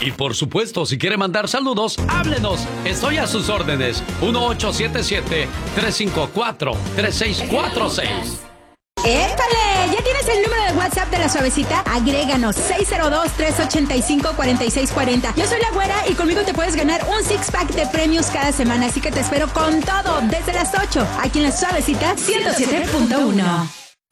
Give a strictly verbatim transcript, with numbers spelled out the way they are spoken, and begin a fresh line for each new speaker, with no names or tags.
Y por supuesto, si quiere mandar saludos, háblenos. Estoy a sus órdenes. uno ocho siete siete, tres cinco cuatro, tres seis cuatro seis.
¡Épale! ¿Ya tienes el número de WhatsApp de La Suavecita? Agréganos seis cero dos, tres ocho cinco, cuatro seis cuatro cero. Yo soy La Güera y conmigo te puedes ganar un six-pack de premios cada semana, así que te espero con todo desde las ocho, aquí en La Suavecita ciento siete punto uno.